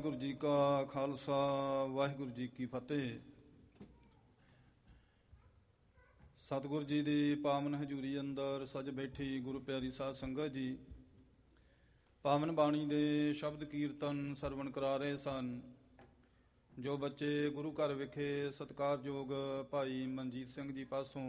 ਵਾਹਿਗੁਰੂ ਜੀ ਕਾ ਖਾਲਸਾ, ਵਾਹਿਗੁਰੂ ਜੀ ਕੀ ਫਤਿਹ। ਸਤਿਗੁਰੂ ਜੀ ਦੀ ਪਾਵਨ ਹਜ਼ੂਰੀ ਅੰਦਰ ਸਜ ਬੈਠੀ ਗੁਰੂ ਪਿਆਰੀ ਸਾਧ ਸੰਗਤ ਜੀ, ਪਾਵਨ ਬਾਣੀ ਦੇ ਸ਼ਬਦ ਕੀਰਤਨ ਸਰਵਣ ਕਰਾ ਰਹੇ ਸਨ। ਜੋ ਬੱਚੇ ਗੁਰੂ ਘਰ ਵਿਖੇ ਸਤਿਕਾਰਯੋਗ ਭਾਈ ਮਨਜੀਤ ਸਿੰਘ ਜੀ ਪਾਸੋਂ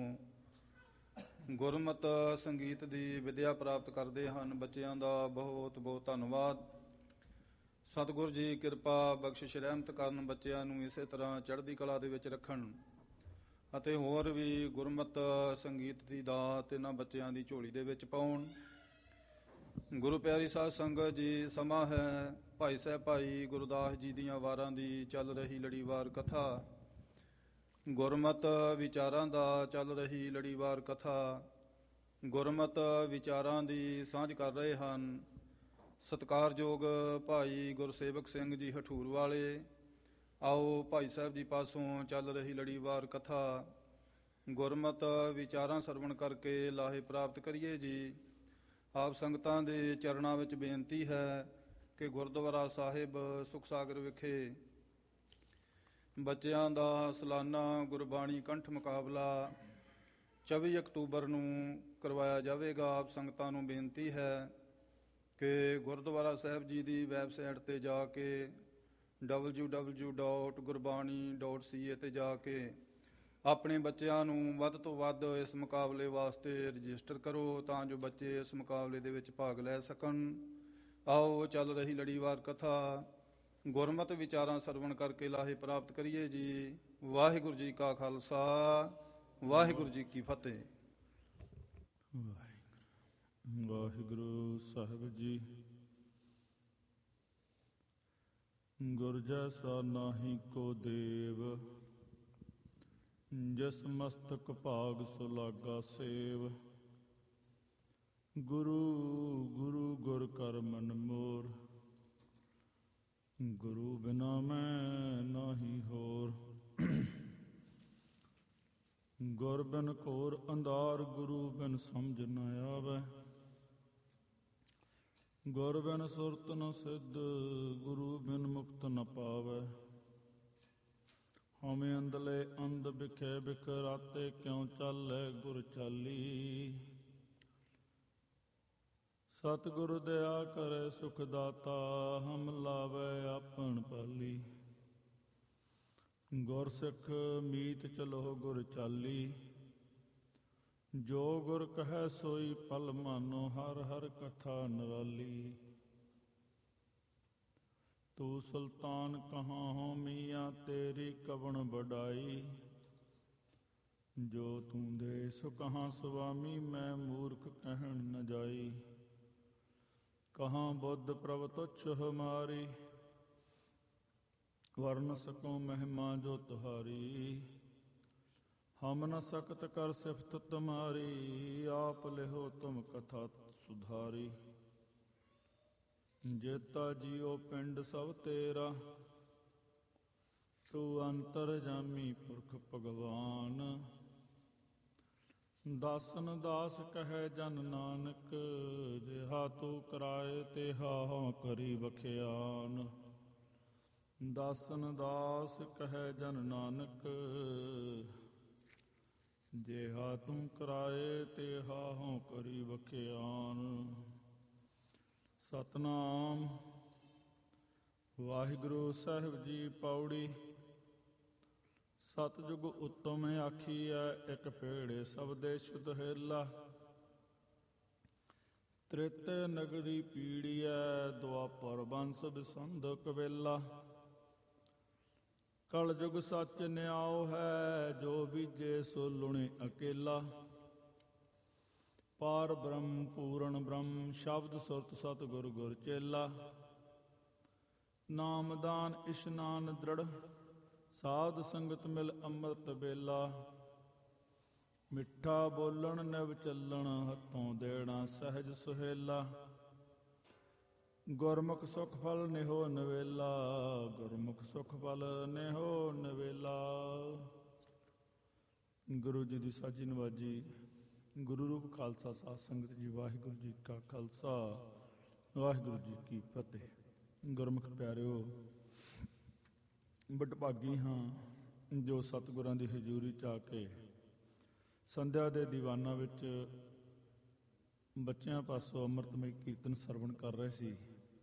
ਗੁਰਮਤ ਸੰਗੀਤ ਦੀ ਵਿਦਿਆ ਪ੍ਰਾਪਤ ਕਰਦੇ ਹਨ, ਬੱਚਿਆਂ ਦਾ ਬਹੁਤ ਬਹੁਤ ਧੰਨਵਾਦ। ਸਤਿਗੁਰੂ ਜੀ ਕਿਰਪਾ ਬਖਸ਼ਿਸ਼ ਰਹਿਮਤ ਕਰਨ, ਬੱਚਿਆਂ ਨੂੰ ਇਸੇ ਤਰ੍ਹਾਂ ਚੜ੍ਹਦੀ ਕਲਾ ਦੇ ਵਿੱਚ ਰੱਖਣ ਅਤੇ ਹੋਰ ਵੀ ਗੁਰਮਤ ਸੰਗੀਤ ਦੀ ਦਾਤ ਇਹਨਾਂ ਬੱਚਿਆਂ ਦੀ ਝੋਲੀ ਦੇ ਵਿੱਚ ਪਾਉਣ। ਗੁਰੂ ਪਿਆਰੀ ਸਾਧ ਸੰਗਤ ਜੀ, ਸਮਾਂ ਹੈ ਭਾਈ ਸਾਹਿਬ ਭਾਈ ਗੁਰਦਾਸ ਜੀ ਦੀਆਂ ਵਾਰਾਂ ਦੀ ਚੱਲ ਰਹੀ ਲੜੀਵਾਰ ਕਥਾ, ਗੁਰਮਤ ਵਿਚਾਰਾਂ ਦਾ ਚੱਲ ਰਹੀ ਲੜੀਵਾਰ ਕਥਾ। ਗੁਰਮਤ ਵਿਚਾਰਾਂ ਦੀ ਸਾਂਝ ਕਰ ਰਹੇ ਹਨ ਸਤਿਕਾਰਯੋਗ ਭਾਈ ਗੁਰਸੇਵਕ ਸਿੰਘ ਜੀ ਹਠੂਰ ਵਾਲੇ। ਆਓ ਭਾਈ ਸਾਹਿਬ ਜੀ ਪਾਸੋਂ ਚੱਲ ਰਹੀ ਲੜੀਵਾਰ ਕਥਾ ਗੁਰਮਤ ਵਿਚਾਰਾਂ ਸਰਵਣ ਕਰਕੇ ਲਾਹੇ ਪ੍ਰਾਪਤ ਕਰੀਏ ਜੀ। ਆਪ ਸੰਗਤਾਂ ਦੇ ਚਰਨਾਂ ਵਿੱਚ ਬੇਨਤੀ ਹੈ ਕਿ ਗੁਰਦੁਆਰਾ ਸਾਹਿਬ ਸੁਖ ਸਾਗਰ ਵਿਖੇ ਬੱਚਿਆਂ ਦਾ ਸਾਲਾਨਾ ਗੁਰਬਾਣੀ ਕੰਠ ਮੁਕਾਬਲਾ 24 ਅਕਤੂਬਰ ਨੂੰ ਕਰਵਾਇਆ ਜਾਵੇਗਾ। ਆਪ ਸੰਗਤਾਂ ਨੂੰ ਬੇਨਤੀ ਹੈ ਕਿ ਗੁਰਦੁਆਰਾ ਸਾਹਿਬ ਜੀ ਦੀ ਵੈਬਸਾਈਟ 'ਤੇ ਜਾ ਕੇ www.gurbani.ca 'ਤੇ ਜਾ ਕੇ ਆਪਣੇ ਬੱਚਿਆਂ ਨੂੰ ਵੱਧ ਤੋਂ ਵੱਧ ਇਸ ਮੁਕਾਬਲੇ ਵਾਸਤੇ ਰਜਿਸਟਰ ਕਰੋ ਤਾਂ ਜੋ ਬੱਚੇ ਇਸ ਮੁਕਾਬਲੇ ਦੇ ਵਿੱਚ ਭਾਗ ਲੈ ਸਕਣ। ਆਓ ਚੱਲ ਰਹੀ ਲੜੀਵਾਰ ਕਥਾ ਗੁਰਮਤ ਵਿਚਾਰਾਂ ਸਰਵਣ ਕਰਕੇ ਲਾਹੇ ਪ੍ਰਾਪਤ ਕਰੀਏ ਜੀ। ਵਾਹਿਗੁਰੂ ਜੀ ਕਾ ਖਾਲਸਾ, ਵਾਹਿਗੁਰੂ ਜੀ ਕੀ ਫਤਿਹ। ਵਾਹਿਗੁਰੂ ਸਾਹਿਬ ਜੀ। ਗੁਰ ਜੈਸਾ ਨਾਹੀ ਕੋ ਦੇਵ, ਜਿਸ ਮਸਤਕ ਭਾਗ ਸੁਲਾਗਾ ਸੇਵ। ਗੁਰੂ ਗੁਰੂ ਗੁਰ ਕਰ ਮਨ ਮੋਰ, ਗੁਰੂ ਬਿਨਾ ਮੈਂ ਨਾਹੀ ਹੋਰ। ਗੁਰ ਬਿਨ ਘੋਰ ਅੰਧਾਰ, ਗੁਰੂ ਬਿਨ ਸਮਝ ਨ ਆਵੈ। ਗੁਰ ਬਿਨ ਸੁਰਤ ਨ ਸਿੱਧ, ਗੁਰੂ ਬਿਨ ਮੁਕਤ ਨ ਪਾਵੈ। ਹਉਮੈ ਅੰਧਲੇ ਅੰਧ ਬਿਖੇ ਬਿਖਰਾਤੇ, ਕਿਉ ਚਾਲੈ ਗੁਰ ਚਾਲੀ। ਸਤਿਗੁਰ ਦਇਆ ਕਰੈ ਸੁਖ ਦਾਤਾ, ਹਮ ਲਾਵੈ ਆਪਣ ਪਾਲੀ। ਗੁਰ ਸਿੱਖ ਮੀਤ ਚਲੋ ਗੁਰ ਚਾਲੀ, ਜੋ ਗੁਰ ਕਹੈ ਸੋਈ ਪਲ ਮਾਨੋ। ਹਰ ਹਰ ਕਥਾ ਨਿਰਾਲੀ। ਤੂੰ ਸੁਲਤਾਨ ਕਹਾਂ ਹੋ ਮੀਆਂ, ਤੇਰੀ ਕਵਣ ਵਡਾਈ। ਜੋ ਤੂੰ ਦੇ ਸੋ ਕਹਾਂ ਸੁਆਮੀ, ਮੈਂ ਮੂਰਖ ਕਹਿਣ ਨ ਜਾਈ। ਕਹਾਂ ਬੁੱਧ ਪ੍ਰਭ ਤੁਛ ਹਮਾਰੀ, ਵਰਨ ਸਕੋ ਮਹਿਮਾ ਜੋ ਤੁਹਾਰੀ। ਹਮ ਨ ਸਕਤ ਕਰ ਸਿਫਤ ਤੁਮਾਰੀ, ਆਪ ਲਿਹੋ ਤੁਮ ਕਥਾ ਸੁਧਾਰੀ। ਜੇਤਾ ਜੀਓ ਪਿੰਡ ਸਭ ਤੇਰਾ, ਤੂੰ ਅੰਤਰਜਾਮੀ ਪੁਰਖ ਭਗਵਾਨ। ਦਾਸਨ ਦਾਸ ਕਹੈ ਜਨ ਨਾਨਕ, ਜਿਹਾ ਤੂੰ ਕਰਾਏ ਤਿਹਾ ਹਉ ਕਰੀ ਬਖਿਆਨ। ਦਾਸਨ ਦਾਸ ਕਹੈ ਜਨ ਨਾਨਕ, ਜਿਹਾ ਤੂੰ ਕਰਾਏ ਤਿਹਾ ਹਉ ਕਰੀ ਬਖਿਆਨ। ਸਤਿਨਾਮ। ਵਾਹਿਗੁਰੂ ਸਾਹਿਬ ਜੀ ਪੌੜੀ। ਸਤਿਯੁਗ ਉੱਤਮ ਆਖੀਐ, ਇੱਕ ਭੇੜੇ ਸਬਦੇ ਸ਼ੁੱਧ ਹੇਲਾ। ਤ੍ਰੇਤੇ ਨਗਰੀ ਪੀੜੀਐ, ਦੁਆਪਰ ਬੰਸ ਬਿਸੁੰਧ ਕਬੇਲਾ। ਕਲਯੁਗ ਸੱਚ ਨਿਆਓ ਹੈ, ਜੋ ਬੀਜੇ ਸੋ ਲੁਣੇ ਅਕੇਲਾ। ਪਾਰ ਬ੍ਰਹਮ ਪੂਰਨ ਬ੍ਰਹਮ, ਸ਼ਬਦ ਸੁਰਤ ਸਤਿਗੁਰ ਗੁਰ ਚੇਲਾ। ਨਾਮਦਾਨ ਇਸ਼ਨਾਨ ਦ੍ਰਿੜ, ਸਾਧ ਸੰਗਤ ਮਿਲ ਅੰਮ੍ਰਿਤ ਬੇਲਾ। ਮਿੱਠਾ ਬੋਲਣ ਨਿਵ ਚੱਲਣ, ਹੱਥੋਂ ਦੇਣਾ ਸਹਿਜ ਸੁਹੇਲਾ। ਗੁਰਮੁਖ ਸੁਖ ਫਲ ਨਿਹੋ ਨਵੇਲਾ, ਗੁਰਮੁਖ ਸੁਖ ਫਲ ਨਿਹੋ ਨਵੇਲਾ। ਗੁਰੂ ਜੀ ਦੀ ਸਾਜੀ ਨਵਾਜੀ ਗੁਰੂ ਰੂਪ ਖਾਲਸਾ ਸਾਧ ਸੰਗਤ ਜੀ, ਵਾਹਿਗੁਰੂ ਜੀ ਕਾ ਖਾਲਸਾ, ਵਾਹਿਗੁਰੂ ਜੀ ਕੀ ਫਤਿਹ। ਗੁਰਮੁਖ ਪਿਆਰਿਓ, ਬਟਭਾਗੀ ਹਾਂ ਜੋ ਸਤਿਗੁਰਾਂ ਦੀ ਹਜ਼ੂਰੀ 'ਚ ਆ ਕੇ ਸੰਧਿਆ ਦੇ ਦੀਵਾਨਾਂ ਵਿੱਚ ਬੱਚਿਆਂ ਪਾਸੋਂ ਅੰਮ੍ਰਿਤਮਈ ਕੀਰਤਨ ਸਰਵਣ ਕਰ ਰਹੇ ਸੀ।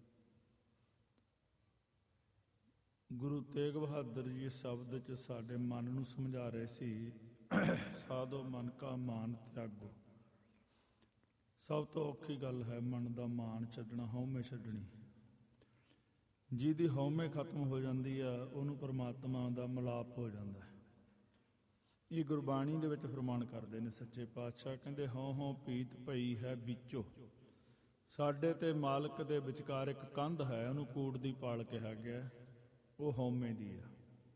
ਗੁਰੂ ਤੇਗ ਬਹਾਦਰ ਜੀ ਇਸ ਸ਼ਬਦ 'ਚ ਸਾਡੇ ਮਨ ਨੂੰ ਸਮਝਾ ਰਹੇ ਸੀ, ਸਾਧੋ ਮਨ ਕਾ ਮਾਨ ਤਿਆਗੋ। ਸਭ ਤੋਂ ਔਖੀ ਗੱਲ ਹੈ ਮਨ ਦਾ ਮਾਣ ਛੱਡਣਾ, ਹਉਮੈ ਛੱਡਣੀ। ਜਿਹਦੀ ਹਉਮੈ ਖਤਮ ਹੋ ਜਾਂਦੀ ਆ ਉਹਨੂੰ ਪਰਮਾਤਮਾ ਦਾ ਮਿਲਾਪ ਹੋ ਜਾਂਦਾ ਹੈ। ਇਹ ਗੁਰਬਾਣੀ ਦੇ ਵਿੱਚ ਫਰਮਾਨ ਕਰਦੇ ਨੇ ਸੱਚੇ ਪਾਤਸ਼ਾਹ, ਕਹਿੰਦੇ ਹਉ ਹਉ ਭੀਤ ਪਈ ਹੈ ਵਿੱਚੋ। ਸਾਡੇ ਤੇ ਮਾਲਕ ਦੇ ਵਿਚਕਾਰ ਇੱਕ ਕੰਧ ਹੈ, ਉਹਨੂੰ ਕੂੜ ਦੀ ਪਾਲ ਕਿਹਾ ਗਿਆ, ਉਹ ਹਉਮੈ ਦੀ ਆ।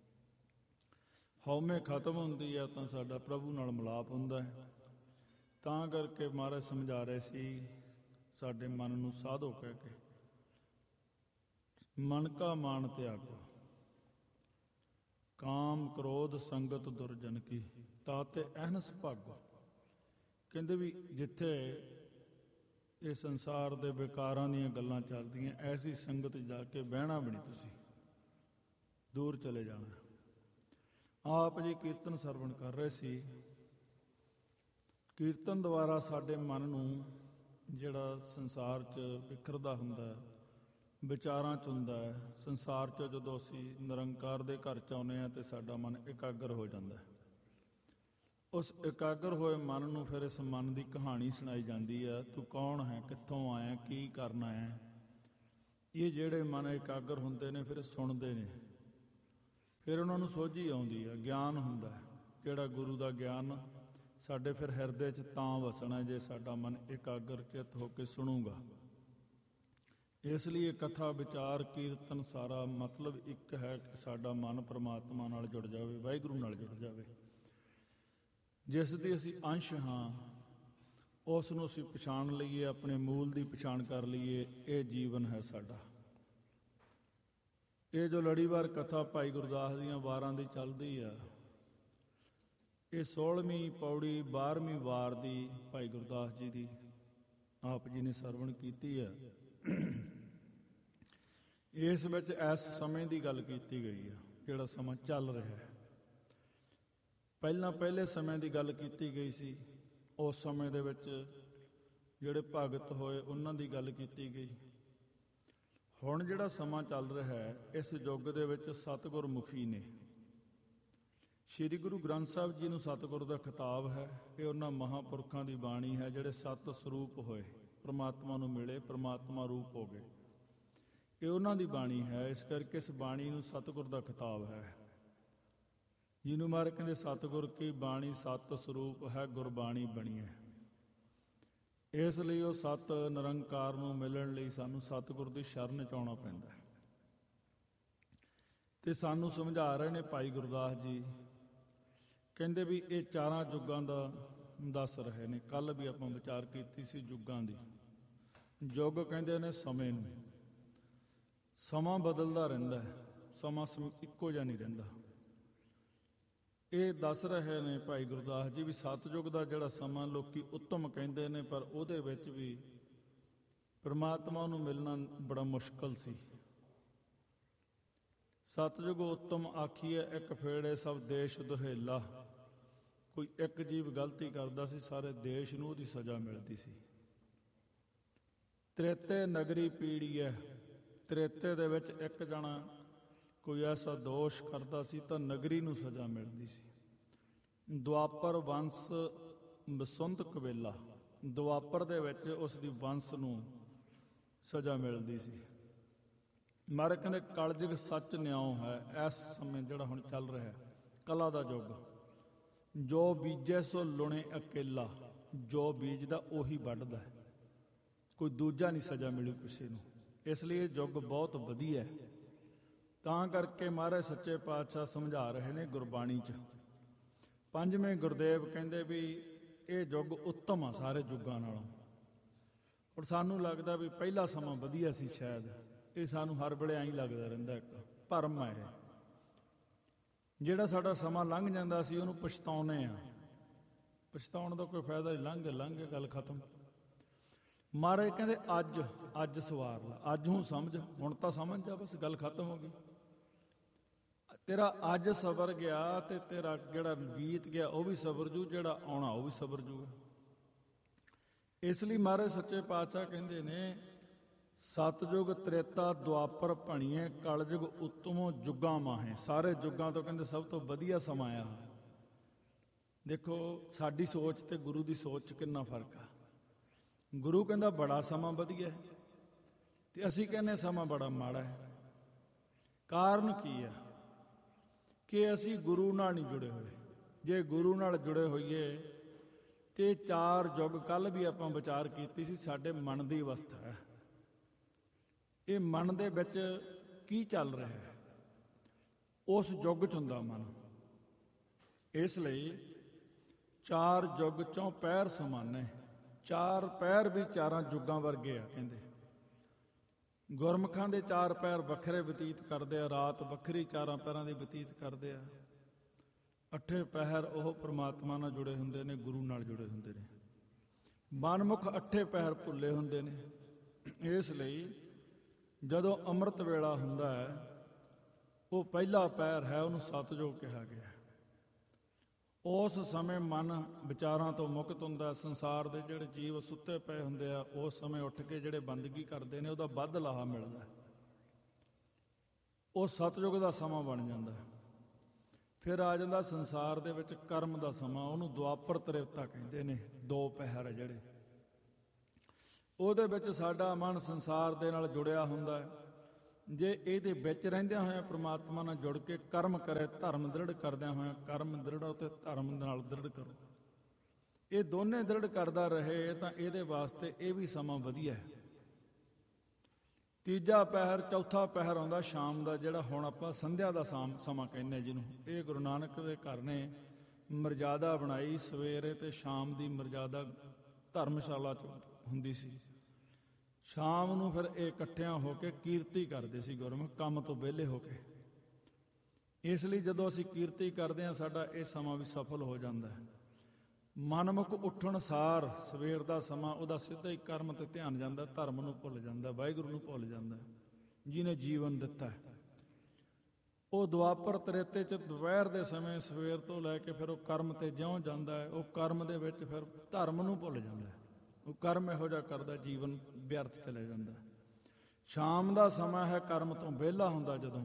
ਹਉਮੈ ਖਤਮ ਹੁੰਦੀ ਆ ਤਾਂ ਸਾਡਾ ਪ੍ਰਭੂ ਨਾਲ ਮਿਲਾਪ ਹੁੰਦਾ ਹੈ। ਤਾਂ ਕਰਕੇ ਮਹਾਰਾਜ ਸਮਝਾ ਰਹੇ ਸੀ ਸਾਡੇ ਮਨ ਨੂੰ ਸਾਧੋ ਕਹਿ ਕੇ, ਮਨ ਕਾ ਮਾਨ ਤਿਆਗੋ। ਕਾਮ ਕ੍ਰੋਧ ਸੰਗਤ ਦੁਰਜਨ ਕੀ ਤਾਤੇ ਅਹਨਸ ਭਾਗੋ। ਕਹਿੰਦੇ ਵੀ ਜਿੱਥੇ ਇਹ ਸੰਸਾਰ ਦੇ ਵਿਕਾਰਾਂ ਦੀਆਂ ਗੱਲਾਂ ਚੱਲਦੀਆਂ, ਐਸੀ ਸੰਗਤ ਜਾ ਕੇ ਬਹਿਣਾ ਵੀ ਨਹੀਂ, ਤੁਸੀਂ ਦੂਰ ਚਲੇ ਜਾਣਾ। ਆਪ ਜੀ ਕੀਰਤਨ ਸਰਵਣ ਕਰ ਰਹੇ ਸੀ। ਕੀਰਤਨ ਦੁਆਰਾ ਸਾਡੇ ਮਨ ਨੂੰ ਜਿਹੜਾ ਸੰਸਾਰ 'ਚ ਵਿਖਰਦਾ ਹੁੰਦਾ, ਵਿਚਾਰਾਂ 'ਚ ਹੁੰਦਾ ਹੈ, ਸੰਸਾਰ 'ਚ ਜਦੋਂ ਅਸੀਂ ਨਿਰੰਕਾਰ ਦੇ ਘਰ 'ਚ ਆਉਂਦੇ ਹਾਂ ਤਾਂ ਸਾਡਾ ਮਨ ਇਕਾਗਰ ਹੋ ਜਾਂਦਾ। ਉਸ ਇਕਾਗਰ ਹੋਏ ਮਨ ਨੂੰ ਫਿਰ ਇਸ ਮਨ ਦੀ ਕਹਾਣੀ ਸੁਣਾਈ ਜਾਂਦੀ ਆ, ਤੂੰ ਕੌਣ ਹੈ, ਕਿੱਥੋਂ ਆਇਆ, ਕੀ ਕਰਨਾ ਹੈ। ਇਹ ਜਿਹੜੇ ਮਨ ਇਕਾਗਰ ਹੁੰਦੇ ਨੇ ਫਿਰ ਸੁਣਦੇ ਨੇ, ਫਿਰ ਉਹਨਾਂ ਨੂੰ ਸੋਝੀ ਆਉਂਦੀ ਆ, ਗਿਆਨ ਹੁੰਦਾ ਹੈ। ਜਿਹੜਾ ਗੁਰੂ ਦਾ ਗਿਆਨ ਸਾਡੇ ਫਿਰ ਹਿਰਦੇ 'ਚ ਤਾਂ ਵਸਣਾ ਜੇ ਸਾਡਾ ਮਨ ਇਕਾਗਰ ਚਿੱਤ ਹੋ ਕੇ ਸੁਣੂਗਾ। ਇਸ ਲਈ ਕਥਾ ਵਿਚਾਰ ਕੀਰਤਨ ਸਾਰਾ ਮਤਲਬ ਇੱਕ ਹੈ ਕਿ ਸਾਡਾ ਮਨ ਪਰਮਾਤਮਾ ਨਾਲ ਜੁੜ ਜਾਵੇ, ਵਾਹਿਗੁਰੂ ਨਾਲ ਜੁੜ ਜਾਵੇ। ਜਿਸ ਦੀ ਅਸੀਂ ਅੰਸ਼ ਹਾਂ ਉਸ ਨੂੰ ਅਸੀਂ ਪਛਾਣ ਲਈਏ, ਆਪਣੇ ਮੂਲ ਦੀ ਪਛਾਣ ਕਰ ਲਈਏ, ਇਹ ਜੀਵਨ ਹੈ ਸਾਡਾ। ਇਹ ਜੋ ਲੜੀਵਾਰ ਕਥਾ ਭਾਈ ਗੁਰਦਾਸ ਦੀਆਂ ਵਾਰਾਂ ਦੀ ਚੱਲਦੀ ਆ, ਇਹ 16ਵੀਂ ਪੌੜੀ 12ਵੀਂ ਵਾਰ ਦੀ ਭਾਈ ਗੁਰਦਾਸ ਜੀ ਦੀ ਆਪ ਜੀ ਨੇ ਸਰਵਣ ਕੀਤੀ ਹੈ। ਇਸ ਵਿੱਚ ਇਸ ਸਮੇਂ ਦੀ ਗੱਲ ਕੀਤੀ ਗਈ ਆ, ਜਿਹੜਾ ਸਮਾਂ ਚੱਲ ਰਿਹਾ ਹੈ। ਪਹਿਲੇ ਸਮੇਂ ਦੀ ਗੱਲ ਕੀਤੀ ਗਈ ਸੀ, ਉਸ ਸਮੇਂ ਦੇ ਵਿੱਚ ਜਿਹੜੇ ਭਗਤ ਹੋਏ ਉਹਨਾਂ ਦੀ ਗੱਲ ਕੀਤੀ ਗਈ। ਹੁਣ ਜਿਹੜਾ ਸਮਾਂ ਚੱਲ ਰਿਹਾ ਹੈ, ਇਸ ਯੁੱਗ ਦੇ ਵਿੱਚ ਸਤਿਗੁਰ ਮੁਖੀ ਨੇ। ਸ਼੍ਰੀ ਗੁਰੂ ਗ੍ਰੰਥ ਸਾਹਿਬ ਜੀ ਨੂੰ ਸਤਿਗੁਰ ਦਾ ਖਿਤਾਬ ਹੈ। ਇਹ ਉਹਨਾਂ ਮਹਾਂਪੁਰਖਾਂ ਦੀ ਬਾਣੀ ਹੈ ਜਿਹੜੇ ਸਤ ਸਰੂਪ ਹੋਏ, ਪ੍ਰਮਾਤਮਾ ਨੂੰ ਮਿਲੇ, ਪ੍ਰਮਾਤਮਾ ਰੂਪ ਹੋ ਗਏ। ਇਹ ਉਹਨਾਂ ਦੀ ਬਾਣੀ ਹੈ, ਇਸ ਕਰਕੇ ਇਸ ਬਾਣੀ ਨੂੰ ਸਤਿਗੁਰ ਦਾ ਖਿਤਾਬ ਹੈ। ਜਿਹਨੂੰ ਮਹਾਰਾਜ ਕਹਿੰਦੇ ਸਤਿਗੁਰ ਕੀ ਬਾਣੀ ਸਤ ਸਰੂਪ ਹੈ, ਗੁਰਬਾਣੀ ਬਣੀ ਹੈ। ਇਸ ਲਈ ਉਹ ਸਤ ਨਿਰੰਕਾਰ ਨੂੰ ਮਿਲਣ ਲਈ ਸਾਨੂੰ ਸਤਿਗੁਰ ਦੀ ਸ਼ਰਨ 'ਚ ਆਉਣਾ ਪੈਂਦਾ ਹੈ। ਤੇ ਸਾਨੂੰ ਸਮਝਾ ਰਹੇ ਨੇ ਭਾਈ ਗੁਰਦਾਸ ਜੀ, ਕਹਿੰਦੇ ਵੀ ਇਹ ਚਾਰਾਂ ਯੁੱਗਾਂ ਦਾ ਦੱਸ ਰਹੇ ਨੇ। ਕੱਲ ਵੀ ਆਪਾਂ ਵਿਚਾਰ ਕੀਤੀ ਸੀ ਯੁੱਗਾਂ ਦੀ। ਯੁੱਗ ਕਹਿੰਦੇ ਨੇ ਸਮੇਂ ਨੂੰ, ਸਮਾਂ ਬਦਲਦਾ ਰਹਿੰਦਾ ਹੈ, ਸਮਾਂ ਇੱਕੋ ਜਿਹਾ ਨਹੀਂ ਰਹਿੰਦਾ। ਇਹ ਦੱਸ ਰਹੇ ਨੇ ਭਾਈ ਗੁਰਦਾਸ ਜੀ ਵੀ ਸਤਿਯੁਗ ਦਾ ਜਿਹੜਾ ਸਮਾਂ ਲੋਕੀ ਉੱਤਮ ਕਹਿੰਦੇ ਨੇ, ਪਰ ਉਹਦੇ ਵਿੱਚ ਵੀ ਪਰਮਾਤਮਾ ਨੂੰ ਮਿਲਣਾ ਬੜਾ ਮੁਸ਼ਕਲ ਸੀ। ਸਤਿਯੁਗ ਉੱਤਮ ਆਖੀਏ ਇੱਕ ਫੇੜੇ ਸਭ ਦੇਸ਼ ਦੁਹੇਲਾ। ਕੋਈ ਇੱਕ ਜੀਵ ਗਲਤੀ ਕਰਦਾ ਸੀ, ਸਾਰੇ ਦੇਸ਼ ਨੂੰ ਉਹਦੀ ਸਜ਼ਾ ਮਿਲਦੀ ਸੀ। ਤ੍ਰੇਤੇ ਨਗਰੀ ਪੀੜੀ ਹੈ। ਤ੍ਰੇਤੇ ਦੇ ਵਿੱਚ ਇੱਕ ਜਣਾ ਕੋਈ ਐਸਾ ਦੋਸ਼ ਕਰਦਾ ਸੀ ਤਾਂ ਨਗਰੀ ਨੂੰ ਸਜ਼ਾ ਮਿਲਦੀ ਸੀ। ਦੁਆਪਰ ਵੰਸ਼ ਬਸੁੰਤ ਕਵੇਲਾ, ਦੁਆਪਰ ਦੇ ਵਿੱਚ ਉਸ ਦੀ ਵੰਸ਼ ਨੂੰ ਸਜ਼ਾ ਮਿਲਦੀ ਸੀ। ਮਹਾਰਾਜ ਕਹਿੰਦੇ ਕਲਯੁਗ ਸੱਚ ਨਿਆਉ ਹੈ। ਇਸ ਸਮੇਂ ਜਿਹੜਾ ਹੁਣ ਚੱਲ ਰਿਹਾ ਕਲਾ ਦਾ ਯੁੱਗ, ਜੋ ਬੀਜੈ ਸੋ ਲੁਣੇ ਅਕੇਲਾ। ਜੋ ਬੀਜਦਾ ਉਹੀ ਵੱਢਦਾ, ਕੋਈ ਦੂਜਾ ਨਹੀਂ ਸਜ਼ਾ ਮਿਲੂ ਕਿਸੇ ਨੂੰ। ਇਸ ਲਈ ਇਹ ਯੁੱਗ ਬਹੁਤ ਵਧੀਆ ਹੈ। ਤਾਂ ਕਰਕੇ ਮਹਾਰਾਜ ਸੱਚੇ ਪਾਤਸ਼ਾਹ ਸਮਝਾ ਰਹੇ ਨੇ ਗੁਰਬਾਣੀ 'ਚ। ਪੰਜਵੇਂ ਗੁਰਦੇਵ ਕਹਿੰਦੇ ਵੀ ਇਹ ਯੁੱਗ ਉੱਤਮ ਆ ਸਾਰੇ ਯੁੱਗਾਂ ਨਾਲੋਂ। ਪਰ ਸਾਨੂੰ ਲੱਗਦਾ ਵੀ ਪਹਿਲਾ ਸਮਾਂ ਵਧੀਆ ਸੀ ਸ਼ਾਇਦ। ਇਹ ਸਾਨੂੰ ਹਰ ਵੇਲੇ ਐਂ ਲੱਗਦਾ ਰਹਿੰਦਾ, ਇੱਕ ਭਰਮ ਹੈ ਇਹ। ਜਿਹੜਾ ਸਾਡਾ ਸਮਾਂ ਲੰਘ ਜਾਂਦਾ ਸੀ ਉਹਨੂੰ ਪਛਤਾਉਂਦੇ ਆ। ਪਛਤਾਉਣ ਦਾ ਕੋਈ ਫਾਇਦਾ ਨਹੀਂ, ਲੰਘ ਗਏ, ਗੱਲ ਖਤਮ। ਮਹਾਰਾਜ ਕਹਿੰਦੇ ਅੱਜ ਸਵਾਰ ਲਾ, ਅੱਜ ਹੁਣ ਸਮਝ, ਹੁਣ ਤਾਂ ਸਮਝ ਜਾ, ਬਸ ਗੱਲ ਖਤਮ ਹੋ ਗਈ। ਤੇਰਾ ਅੱਜ ਸਬਰ ਗਿਆ ਤੇ ਤੇਰਾ ਜਿਹੜਾ ਬੀਤ ਗਿਆ ਉਹ ਵੀ ਸਬਰ ਜੂ, ਜਿਹੜਾ ਆਉਣਾ ਉਹ ਵੀ ਸਬਰ ਜੂਗਾ। ਇਸ ਲਈ ਮਹਾਰਾਜ ਸੱਚੇ ਪਾਤਸ਼ਾਹ ਕਹਿੰਦੇ ਨੇ, ਸਤਜੁਗ ਤ੍ਰੇਤਾ ਦੁਆਪਰ ਭਣੀਏ, ਕਲਯੁਗ ਉੱਤਮੋ ਜੁਗਾਂ ਮਾਹੇ। ਸਾਰੇ ਜੁਗਾਂ ਤੋਂ ਕਹਿੰਦੇ ਸਭ ਤੋਂ ਵਧੀਆ ਸਮਾਂ ਆ। ਦੇਖੋ ਸਾਡੀ ਸੋਚ ਤੇ ਗੁਰੂ ਦੀ ਸੋਚ 'ਚ ਕਿੰਨਾ ਫਰਕ ਆ। ਗੁਰੂ ਕਹਿੰਦਾ ਬੜਾ ਸਮਾਂ ਵਧੀਆ ਹੈ ਤੇ ਅਸੀਂ ਕਹਿੰਦੇ ਸਮਾਂ ਬੜਾ ਮਾੜਾ ਹੈ। ਕਾਰਨ ਕੀ ਆ? ਕਿ ਅਸੀਂ ਗੁਰੂ ਨਾਲ ਨਹੀਂ ਜੁੜੇ ਹੋਏ। ਜੇ ਗੁਰੂ ਨਾਲ ਜੁੜੇ ਹੋਈਏ ਤੇ 4 ਯੁੱਗ, ਕੱਲ ਵੀ ਆਪਾਂ ਵਿਚਾਰ ਕੀਤੀ ਸੀ, ਸਾਡੇ ਮਨ ਦੀ ਅਵਸਥਾ ਹੈ। ਇਹ ਮਨ ਦੇ ਵਿੱਚ ਕੀ ਚੱਲ ਰਿਹਾ ਹੈ, ਉਸ ਯੁੱਗ 'ਚ ਹੁੰਦਾ ਮਨ। ਇਸ ਲਈ 4 ਯੁੱਗ 'ਚੋਂ ਪਹਿਰ ਸਮਾਨੇ, 4 ਪਹਿਰ ਵੀ 4 ਯੁੱਗਾਂ ਵਰਗੇ ਆ। ਕਹਿੰਦੇ ਗੁਰਮੁਖਾਂ ਦੇ 4 ਪਹਿਰ ਵੱਖਰੇ ਬਤੀਤ ਕਰਦੇ ਆ, ਰਾਤ ਵੱਖਰੀ 4 ਪਹਿਰਾਂ ਦੀ ਬਤੀਤ ਕਰਦੇ ਆ। 8 ਪਹਿਰ ਉਹ ਪ੍ਰਮਾਤਮਾ ਨਾਲ ਜੁੜੇ ਹੁੰਦੇ ਨੇ, ਗੁਰੂ ਨਾਲ ਜੁੜੇ ਹੁੰਦੇ ਨੇ। ਮਨਮੁਖ 8 ਪਹਿਰ ਭੁੱਲੇ ਹੁੰਦੇ ਨੇ। ਇਸ ਲਈ ਜਦੋਂ ਅੰਮ੍ਰਿਤ ਵੇਲਾ ਹੁੰਦਾ ਹੈ, ਉਹ ਪਹਿਲਾ ਪਹਿਰ ਹੈ, ਉਹਨੂੰ ਸਤਜੁਗ ਕਿਹਾ ਗਿਆ। ਉਸ ਸਮੇਂ ਮਨ ਵਿਚਾਰਾਂ ਤੋਂ ਮੁਕਤ ਹੁੰਦਾ। ਸੰਸਾਰ ਦੇ ਜਿਹੜੇ ਜੀਵ ਸੁੱਤੇ ਪਏ ਹੁੰਦੇ ਆ, ਉਸ ਸਮੇਂ ਉੱਠ ਕੇ ਜਿਹੜੇ ਬੰਦਗੀ ਕਰਦੇ ਨੇ, ਉਹਦਾ ਵੱਧ ਲਾਹਾ ਮਿਲਦਾ। ਉਹ ਸਤਜੁਗ ਦਾ ਸਮਾਂ ਬਣ ਜਾਂਦਾ। ਫਿਰ ਆ ਜਾਂਦਾ ਸੰਸਾਰ ਦੇ ਵਿੱਚ ਕਰਮ ਦਾ ਸਮਾਂ, ਉਹਨੂੰ ਦੁਆਪਰ ਤ੍ਰੇਤਾ ਕਹਿੰਦੇ ਨੇ। 2 ਪਹਿਰ ਜਿਹੜੇ, ਉਹਦੇ ਵਿੱਚ ਸਾਡਾ ਮਨ ਸੰਸਾਰ ਦੇ ਨਾਲ ਜੁੜਿਆ ਹੁੰਦਾ ਹੈ। ਜੇ ਇਹਦੇ ਵਿੱਚ ਰਹਿੰਦਿਆਂ ਹੋਇਆਂ ਪ੍ਰਮਾਤਮਾ ਨਾਲ ਜੁੜ ਕੇ ਕਰਮ ਕਰੇ, ਧਰਮ ਦ੍ਰਿੜ ਕਰਦਿਆਂ ਹੋਇਆਂ ਕਰਮ ਦ੍ਰਿੜੋ ਤੇ ਧਰਮ ਨਾਲ ਦ੍ਰਿੜ ਕਰੋ, ਇਹ ਦੋਨੇ ਦ੍ਰਿੜ ਕਰਦਾ ਰਹੇ ਤਾਂ ਇਹਦੇ ਵਾਸਤੇ ਇਹ ਵੀ ਸਮਾਂ ਵਧੀਆ ਹੈ। ਤੀਜਾ ਪਹਿਰ, ਚੌਥਾ ਪਹਿਰ ਆਉਂਦਾ ਸ਼ਾਮ ਦਾ, ਜਿਹੜਾ ਹੁਣ ਆਪਾਂ ਸੰਧਿਆ ਦਾ ਸਮਾਂ ਕਹਿੰਦੇ ਜਿਹਨੂੰ। ਇਹ ਗੁਰੂ ਨਾਨਕ ਦੇ ਘਰ ਨੇ ਮਰਜ਼ਾਦਾ ਬਣਾਈ। ਸਵੇਰੇ ਤੇ ਸ਼ਾਮ ਦੀ ਮਰਜ਼ਾਦਾ ਧਰਮਸ਼ਾਲਾ 'ਚ ਹੁੰਦੀ ਸੀ। ਸ਼ਾਮ ਨੂੰ ਫਿਰ ਇਹ ਇਕੱਠਿਆਂ ਹੋ ਕੇ ਕੀਰਤੀ ਕਰਦੇ ਸੀ ਗੁਰਮੁਖ, ਕੰਮ ਤੋਂ ਵਿਹਲੇ ਹੋ ਕੇ। ਇਸ ਲਈ ਜਦੋਂ ਅਸੀਂ ਕੀਰਤੀ ਕਰਦੇ ਹਾਂ, ਸਾਡਾ ਇਹ ਸਮਾਂ ਵੀ ਸਫਲ ਹੋ ਜਾਂਦਾ ਹੈ। ਮਨਮੁਖ ਉੱਠਣ ਸਾਰ ਸਵੇਰ ਦਾ ਸਮਾਂ, ਉਹਦਾ ਸਿੱਧਾ ਹੀ ਕਰਮ ਤੇ ਧਿਆਨ ਜਾਂਦਾ, ਧਰਮ ਨੂੰ ਭੁੱਲ ਜਾਂਦਾ, ਵਾਹਿਗੁਰੂ ਨੂੰ ਭੁੱਲ ਜਾਂਦਾ, ਜਿਹਨੇ ਜੀਵਨ ਦਿੱਤਾ ਹੈ। ਉਹ ਦੁਆਪਰ ਤ੍ਰੇਤੇ 'ਚ ਦੁਪਹਿਰ ਦੇ ਸਮੇਂ ਸਵੇਰ ਤੋਂ ਲੈ ਕੇ ਫਿਰ ਉਹ ਕਰਮ ਤੇ ਜਿਉਂ ਜਾਂਦਾ ਹੈ, ਉਹ ਕਰਮ ਦੇ ਵਿੱਚ ਫਿਰ ਧਰਮ ਨੂੰ ਭੁੱਲ ਜਾਂਦਾ। ਉਹ ਕਰਮ ਇਹੋ ਜਿਹਾ ਕਰਦਾ, ਜੀਵਨ ਵਿਅਰਥ ਚਲੇ ਜਾਂਦਾ। ਸ਼ਾਮ ਦਾ ਸਮਾਂ ਹੈ, ਕਰਮ ਤੋਂ ਵਿਹਲਾ ਹੁੰਦਾ ਜਦੋਂ।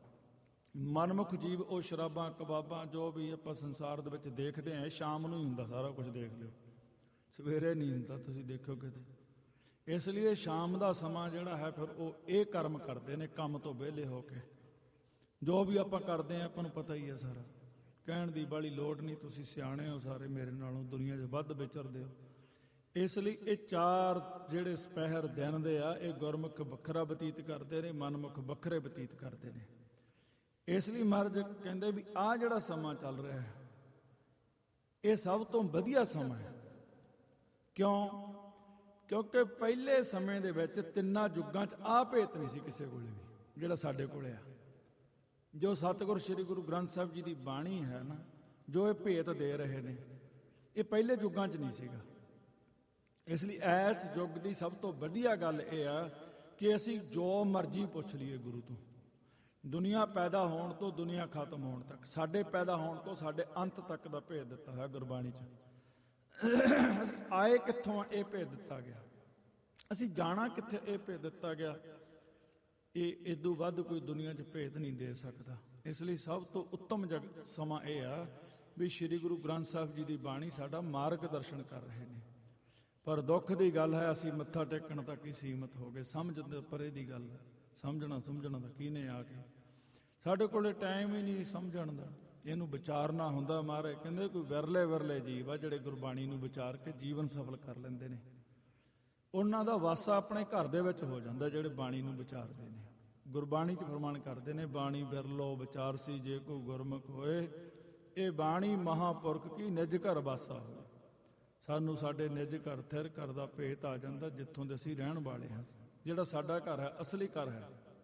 ਮਨਮੁਖ ਜੀਵ ਉਹ ਸ਼ਰਾਬਾਂ ਕਬਾਬਾਂ ਜੋ ਵੀ ਆਪਾਂ ਸੰਸਾਰ ਦੇ ਵਿੱਚ ਦੇਖਦੇ ਹਾਂ, ਸ਼ਾਮ ਨੂੰ ਹੀ ਹੁੰਦਾ। ਸਾਰਾ ਕੁਝ ਦੇਖ ਲਿਓ, ਸਵੇਰੇ ਨਹੀਂ ਹੁੰਦਾ, ਤੁਸੀਂ ਦੇਖੋ ਕਿਤੇ। ਇਸ ਲਈ ਇਹ ਸ਼ਾਮ ਦਾ ਸਮਾਂ ਜਿਹੜਾ ਹੈ, ਫਿਰ ਉਹ ਇਹ ਕਰਮ ਕਰਦੇ ਨੇ ਕੰਮ ਤੋਂ ਵਿਹਲੇ ਹੋ ਕੇ। ਜੋ ਵੀ ਆਪਾਂ ਕਰਦੇ ਹਾਂ ਆਪਾਂ ਨੂੰ ਪਤਾ ਹੀ ਹੈ ਸਾਰਾ, ਕਹਿਣ ਦੀ ਬਾਹਲੀ ਲੋੜ ਨਹੀਂ। ਤੁਸੀਂ ਸਿਆਣੇ ਹੋ ਸਾਰੇ, ਮੇਰੇ ਨਾਲੋਂ ਦੁਨੀਆ 'ਚ ਵੱਧ ਵਿਚਰਦੇ ਹੋ। ਇਸ ਲਈ ਇਹ 4 ਜਿਹੜੇ ਪਹਿਰ ਦਿਨ ਦੇ ਆ, ਇਹ ਗੁਰਮੁਖ ਵੱਖਰਾ ਬਤੀਤ ਕਰਦੇ ਨੇ, ਮਨਮੁਖ ਵੱਖਰੇ ਬਤੀਤ ਕਰਦੇ ਨੇ। ਇਸ ਲਈ ਮਹਾਰਾਜ ਕਹਿੰਦੇ ਵੀ ਆਹ ਜਿਹੜਾ ਸਮਾਂ ਚੱਲ ਰਿਹਾ ਹੈ, ਇਹ ਸਭ ਤੋਂ ਵਧੀਆ ਸਮਾਂ ਹੈ। ਕਿਉਂ? ਕਿਉਂਕਿ ਪਹਿਲੇ ਸਮੇਂ ਦੇ ਵਿੱਚ 3 ਯੁੱਗਾਂ 'ਚ ਆਹ ਭੇਤ ਨਹੀਂ ਸੀ ਕਿਸੇ ਕੋਲੇ ਵੀ, ਜਿਹੜਾ ਸਾਡੇ ਕੋਲੇ ਆ। ਜੋ ਸਤਿਗੁਰ ਸ੍ਰੀ ਗੁਰੂ ਗ੍ਰੰਥ ਸਾਹਿਬ ਜੀ ਦੀ ਬਾਣੀ ਹੈ ਨਾ, ਜੋ ਇਹ ਭੇਤ ਦੇ ਰਹੇ ਨੇ, ਇਹ ਪਹਿਲੇ ਯੁੱਗਾਂ 'ਚ ਨਹੀਂ ਸੀਗਾ। ਇਸ ਲਈ ਇਸ ਯੁੱਗ ਦੀ ਸਭ ਤੋਂ ਵਧੀਆ ਗੱਲ ਇਹ ਆ ਕਿ ਅਸੀਂ ਜੋ ਮਰਜ਼ੀ ਪੁੱਛ ਲਈਏ ਗੁਰੂ ਤੋਂ। ਦੁਨੀਆ ਪੈਦਾ ਹੋਣ ਤੋਂ ਦੁਨੀਆ ਖਤਮ ਹੋਣ ਤੱਕ, ਸਾਡੇ ਪੈਦਾ ਹੋਣ ਤੋਂ ਸਾਡੇ ਅੰਤ ਤੱਕ ਦਾ ਭੇਦ ਦਿੱਤਾ ਹੋਇਆ ਗੁਰਬਾਣੀ 'ਚ। ਆਏ ਕਿੱਥੋਂ, ਇਹ ਭੇਦ ਦਿੱਤਾ ਗਿਆ। ਅਸੀਂ ਜਾਣਾ ਕਿੱਥੇ, ਇਹ ਭੇਦ ਦਿੱਤਾ ਗਿਆ। ਇਹ ਇਦੋਂ ਵੱਧ ਕੋਈ ਦੁਨੀਆ 'ਚ ਭੇਦ ਨਹੀਂ ਦੇ ਸਕਦਾ। ਇਸ ਲਈ ਸਭ ਤੋਂ ਉੱਤਮ ਸਮਾਂ ਇਹ ਆ ਵੀ ਸ੍ਰੀ ਗੁਰੂ ਗ੍ਰੰਥ ਸਾਹਿਬ ਜੀ ਦੀ ਬਾਣੀ ਸਾਡਾ ਮਾਰਗ ਦਰਸ਼ਨ ਕਰ ਰਹੇ ਨੇ। ਪਰ ਦੁੱਖ ਦੀ ਗੱਲ ਹੈ, ਅਸੀਂ ਮੱਥਾ ਟੇਕਣ ਤੱਕ ਹੀ ਸੀਮਤ ਹੋ ਗਏ। ਸਮਝ ਦੇ ਪਰੇ ਦੀ ਗੱਲ ਹੈ, ਸਮਝਣਾ ਦਾ ਕਿਹਨੇ ਆ ਕੇ। ਸਾਡੇ ਕੋਲੇ ਟਾਈਮ ਹੀ ਨਹੀਂ ਸਮਝਣ ਦਾ, ਇਹਨੂੰ ਵਿਚਾਰਨਾ ਹੁੰਦਾ। ਮਹਾਰਾਜ ਕਹਿੰਦੇ ਕੋਈ ਵਿਰਲੇ ਜੀਵ ਆ ਜਿਹੜੇ ਗੁਰਬਾਣੀ ਨੂੰ ਵਿਚਾਰ ਕੇ ਜੀਵਨ ਸਫਲ ਕਰ ਲੈਂਦੇ ਨੇ। ਉਹਨਾਂ ਦਾ ਵਾਸਾ ਆਪਣੇ ਘਰ ਦੇ ਵਿੱਚ ਹੋ ਜਾਂਦਾ, ਜਿਹੜੇ ਬਾਣੀ ਨੂੰ ਵਿਚਾਰਦੇ ਨੇ। ਗੁਰਬਾਣੀ 'ਚ ਫਰਮਾਨ ਕਰਦੇ ਨੇ, ਬਾਣੀ ਬਿਰਲੋ ਵਿਚਾਰਸੀ ਜੇ ਕੋ ਗੁਰਮੁਖ ਹੋਏ, ਇਹ ਬਾਣੀ ਮਹਾਂਪੁਰਖ ਕੀ ਨਿਜ ਘਰ ਵਾਸਾ ਹੋਏ। ਸਾਨੂੰ ਸਾਡੇ ਨਿਜ ਘਰ ਥਿਰ ਘਰ ਦਾ ਭੇਤ ਆ ਜਾਂਦਾ, ਜਿੱਥੋਂ ਦੇ ਅਸੀਂ ਰਹਿਣ ਵਾਲੇ ਹਾਂ, ਜਿਹੜਾ ਸਾਡਾ ਘਰ ਹੈ, ਅਸਲੀ ਘਰ ਹੈ।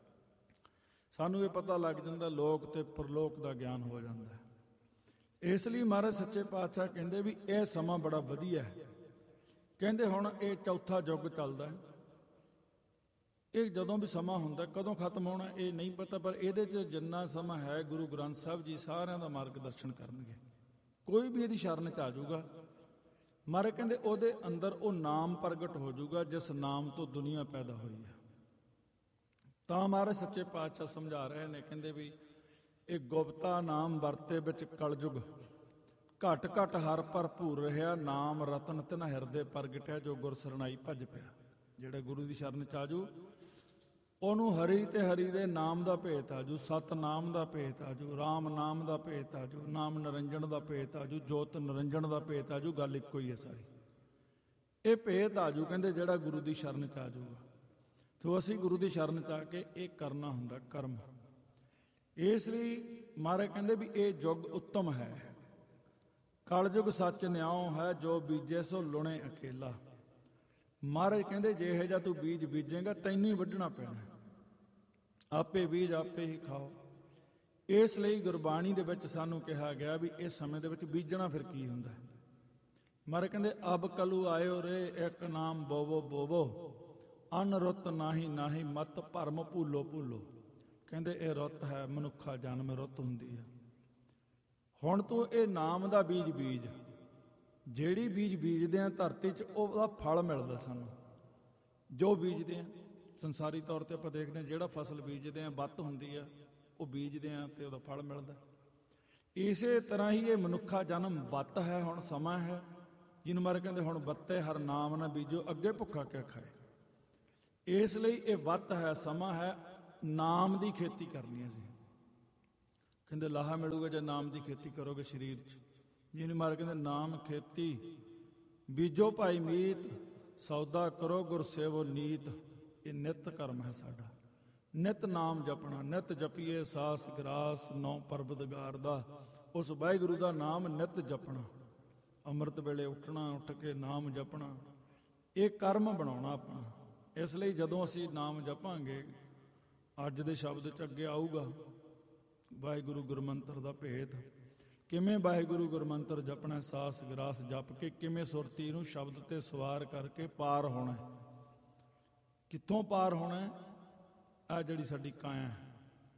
ਸਾਨੂੰ ਇਹ ਪਤਾ ਲੱਗ ਜਾਂਦਾ, ਲੋਕ ਤੇ ਪਰਲੋਕ ਦਾ ਗਿਆਨ ਹੋ ਜਾਂਦਾ। ਇਸ ਲਈ ਮਹਾਰਾਜ ਸੱਚੇ ਪਾਤਸ਼ਾਹ ਕਹਿੰਦੇ ਵੀ ਇਹ ਸਮਾਂ ਬੜਾ ਵਧੀਆ ਹੈ। ਕਹਿੰਦੇ ਹੁਣ ਇਹ ਚੌਥਾ ਯੁੱਗ ਚੱਲਦਾ ਹੈ। ਇਹ ਜਦੋਂ ਵੀ ਸਮਾਂ ਹੁੰਦਾ, ਕਦੋਂ ਖਤਮ ਹੋਣਾ ਇਹ ਨਹੀਂ ਪਤਾ, ਪਰ ਇਹਦੇ 'ਚ ਜਿੰਨਾ ਸਮਾਂ ਹੈ ਗੁਰੂ ਗ੍ਰੰਥ ਸਾਹਿਬ ਜੀ ਸਾਰਿਆਂ ਦਾ ਮਾਰਗਦਰਸ਼ਨ ਕਰਨਗੇ। ਕੋਈ ਵੀ ਇਹਦੀ ਸ਼ਰਨ 'ਚ ਆ ਜਾਊਗਾ, ਮਹਾਰਾਜ ਕਹਿੰਦੇ ਉਹਦੇ ਅੰਦਰ ਉਹ ਨਾਮ ਪ੍ਰਗਟ ਹੋ ਜਾਊਗਾ ਜਿਸ ਨਾਮ ਤੋਂ ਦੁਨੀਆ ਪੈਦਾ ਹੋਈ ਹੈ। ਤਾਂ ਮਹਾਰਾਜ ਸੱਚੇ ਪਾਤਸ਼ਾਹ ਸਮਝਾ ਰਹੇ ਨੇ, ਕਹਿੰਦੇ ਵੀ ਇਹ ਗੁਪਤਾ ਨਾਮ ਵਰਤੇ ਵਿੱਚ ਕਲਯੁਗ, ਘਟ ਘਟ ਹਰ ਭਰਪੂਰ ਰਿਹਾ, ਨਾਮ ਰਤਨ ਤਿਨ ਹਿਰਦੇ ਪ੍ਰਗਟਿਆ, ਜੋ ਗੁਰ ਸਰਣਾਈ ਭਜ ਪਿਆ। ਜਿਹੜਾ ਗੁਰੂ ਦੀ ਸ਼ਰਨ 'ਚ ਆਜੂ ਉਹਨੂੰ ਹਰੀ ਤੇ ਹਰੀ ਦੇ ਨਾਮ ਦਾ ਭੇਤ ਆਜੂ, ਸਤ ਨਾਮ ਦਾ ਭੇਤ ਆਜੂ, ਰਾਮ ਨਾਮ ਦਾ ਭੇਤ ਆਜੂ, ਨਾਮ ਨਿਰੰਜਨ ਦਾ ਭੇਤ ਆਜੂ, ਜੋਤ ਨਿਰੰਜਨ ਦਾ ਭੇਤ ਆਜੂ। ਗੱਲ ਇੱਕੋ ਹੀ ਹੈ ਸਾਰੀ, ਇਹ ਭੇਤ ਆਜੂ ਕਹਿੰਦੇ ਜਿਹੜਾ ਗੁਰੂ ਦੀ ਸ਼ਰਨ 'ਚ ਆਜੂਗਾ। ਤੋ ਅਸੀਂ ਗੁਰੂ ਦੀ ਸ਼ਰਨ 'ਚ ਆ ਕੇ ਇਹ ਕਰਨਾ ਹੁੰਦਾ ਕਰਮ। ਇਸ ਲਈ ਮਹਾਰਾਜ ਕਹਿੰਦੇ ਵੀ ਇਹ ਯੁੱਗ ਉੱਤਮ ਹੈ, ਕਲਯੁਗ ਸੱਚ ਨਿਆਉ ਹੈ, ਜੋ ਬੀਜੇ ਸੋ ਲੁਣੇ ਅਕੇਲਾ। ਮਹਾਰਾਜ ਕਹਿੰਦੇ ਜਿਹੋ ਜਿਹਾ ਤੂੰ ਬੀਜ ਬੀਜੇਗਾ ਤੈਨੂੰ ਹੀ ਵੱਢਣਾ ਪੈਣਾ, ਆਪੇ ਬੀਜ ਆਪੇ ਹੀ ਖਾਓ। ਇਸ ਲਈ ਗੁਰਬਾਣੀ ਦੇ ਵਿੱਚ ਸਾਨੂੰ ਕਿਹਾ ਗਿਆ ਵੀ ਇਸ ਸਮੇਂ ਦੇ ਵਿੱਚ ਬੀਜਣਾ ਫਿਰ ਕੀ ਹੁੰਦਾ। ਮਹਾਰਾਜ ਕਹਿੰਦੇ ਅਬ ਕਲੂ ਆਇਓ ਰੇ, ਇੱਕ ਨਾਮ ਬੋਵੋ ਬੋਵੋ, ਅਨ ਰੁੱਤ ਨਾਹੀ ਨਾਹੀ, ਮਤ ਭਰਮ ਭੂਲੋ ਭੂਲੋ। ਕਹਿੰਦੇ ਇਹ ਰੁੱਤ ਹੈ, ਮਨੁੱਖਾ ਜਨਮ ਰੁੱਤ ਹੁੰਦੀ ਹੈ। ਹੁਣ ਤੂੰ ਇਹ ਨਾਮ ਦਾ ਬੀਜ ਬੀਜ, ਜਿਹੜੀ ਬੀਜ ਬੀਜਦੇ ਆ ਧਰਤੀ 'ਚ ਉਹਦਾ ਫਲ ਮਿਲਦਾ ਸਾਨੂੰ। ਜੋ ਬੀਜਦੇ ਆ ਸੰਸਾਰੀ ਤੌਰ ਤੇ ਆਪਾਂ ਦੇਖਦੇ ਹਾਂ, ਜਿਹੜਾ ਫਸਲ ਬੀਜਦੇ ਆ ਵੱਤ ਹੁੰਦੀ ਆ, ਉਹ ਬੀਜਦੇ ਆ ਤੇ ਉਹਦਾ ਫਲ ਮਿਲਦਾ। ਇਸੇ ਤਰ੍ਹਾਂ ਹੀ ਇਹ ਮਨੁੱਖਾ ਜਨਮ ਵੱਤ ਹੈ, ਹੁਣ ਸਮਾਂ ਹੈ ਜਿਹਨੂੰ ਮਾਰੇ ਕਹਿੰਦੇ ਹੁਣ ਵੱਤੇ ਹਰ ਨਾਮ ਨਾ ਬੀਜੋ, ਅੱਗੇ ਭੁੱਖਾ ਕਿਆ ਖਾਏ। ਇਸ ਲਈ ਇਹ ਵੱਤ ਹੈ, ਸਮਾਂ ਹੈ, ਨਾਮ ਦੀ ਖੇਤੀ ਕਰਨੀ ਹੈ। ਅਸੀਂ ਕਹਿੰਦੇ ਲਾਹਾ ਮਿਲੂਗਾ ਜੇ ਨਾਮ ਦੀ ਖੇਤੀ ਕਰੋਗੇ ਸਰੀਰ 'ਚ। ਜਿਹਨੂੰ ਮਾਰੇ ਕਹਿੰਦੇ ਨਾਮ ਖੇਤੀ ਬੀਜੋ ਭਾਈ ਮੀਤ, ਸੌਦਾ ਕਰੋ ਗੁਰ ਸੇਵੋ ਨੀਤ। ਇਹ ਨਿਤ ਕਰਮ ਹੈ ਸਾਡਾ, ਨਿਤ ਨਾਮ ਜਪਣਾ। ਨਿਤ ਜਪੀਏ ਸਾਸ ਗਰਾਸ, ਨੌ ਪਰਬਦਗਾਰ ਦਾ, ਉਸ ਵਾਹਿਗੁਰੂ ਦਾ ਨਾਮ ਨਿਤ ਜਪਣਾ। ਅੰਮ੍ਰਿਤ ਵੇਲੇ ਉੱਠਣਾ, ਉੱਠ ਕੇ ਨਾਮ ਜਪਣਾ, ਇਹ ਕਰਮ ਬਣਾਉਣਾ ਆਪਣਾ। ਇਸ ਲਈ ਜਦੋਂ ਅਸੀਂ ਨਾਮ ਜਪਾਂਗੇ, ਅੱਜ ਦੇ ਸ਼ਬਦ 'ਚ ਅੱਗੇ ਆਊਗਾ ਵਾਹਿਗੁਰੂ ਗੁਰਮੰਤਰ ਦਾ ਭੇਦ। ਕਿਵੇਂ ਵਾਹਿਗੁਰੂ ਗੁਰਮੰਤਰ ਜਪਣਾ, ਸਾਸ ਗਰਾਸ ਜਪ ਕੇ ਕਿਵੇਂ ਸੁਰਤੀ ਨੂੰ ਸ਼ਬਦ ਤੇ ਸਵਾਰ ਕਰਕੇ ਪਾਰ ਹੋਣਾ। ਕਿੱਥੋਂ ਪਾਰ ਹੋਣਾ? ਆ ਜਿਹੜੀ ਸਾਡੀ ਕਾਇਆ ਹੈ,